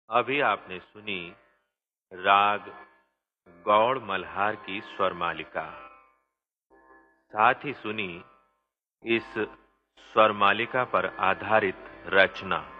अभी आपने सुनी राग गौड़ मल्हार की स्वर मालिका। साथ ही सुनी इस स्वर मालिका पर आधारित रचना।